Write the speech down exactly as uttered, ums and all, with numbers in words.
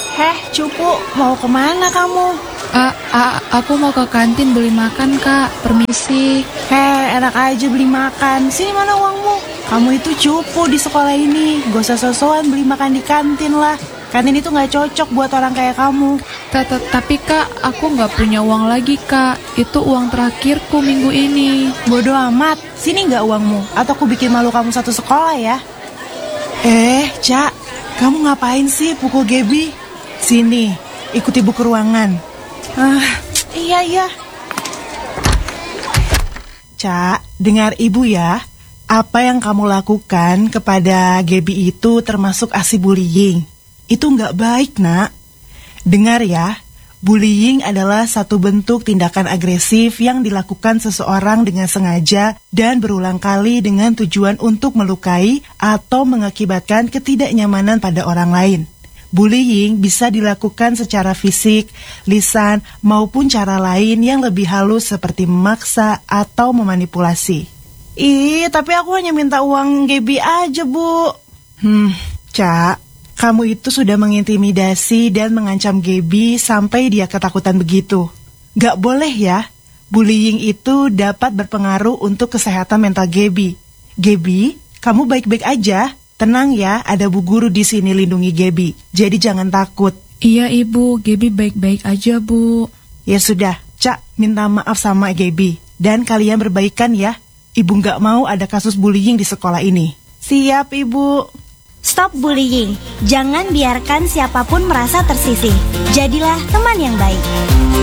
Heh, Cupu, mau kemana kamu? Ah, ah, aku mau ke kantin beli makan, Kak. Permisi. Heh, enak aja beli makan. Sini mana uangmu? Kamu itu cupu di sekolah ini. Gak usah sosokan beli makan di kantin lah. Kantin itu gak cocok buat orang kayak kamu. Tapi Kak, aku nggak punya uang lagi, Kak. Itu uang terakhirku minggu ini. Bodoh amat. Sini gak uangmu? Atau aku bikin malu kamu satu sekolah ya? Eh, Cak, kamu ngapain sih pukul Gaby? Sini, ikut ibu ke ruangan. Ah, iya iya. Cak, dengar ibu ya. Apa yang kamu lakukan kepada Gaby itu termasuk aksi bullying. Itu nggak baik, nak. Dengar ya, bullying adalah satu bentuk tindakan agresif yang dilakukan seseorang dengan sengaja dan berulang kali dengan tujuan untuk melukai atau mengakibatkan ketidaknyamanan pada orang lain. Bullying bisa dilakukan secara fisik, lisan, maupun cara lain yang lebih halus seperti memaksa atau memanipulasi. Ih, tapi aku hanya minta uang Gaby aja, Bu. Hmm, Cak, kamu itu sudah mengintimidasi dan mengancam Gaby sampai dia ketakutan begitu. Gak boleh ya, bullying itu dapat berpengaruh untuk kesehatan mental Gaby. Gaby, kamu baik-baik aja. Tenang ya, ada Bu Guru di sini lindungi Gaby. Jadi jangan takut. Iya, Ibu. Gaby baik-baik aja, Bu. Ya sudah, Cak, minta maaf sama Gaby. Dan kalian berbaikan ya. Ibu gak mau ada kasus bullying di sekolah ini. Siap, Ibu. Stop bullying. Jangan biarkan siapapun merasa tersisih. Jadilah teman yang baik.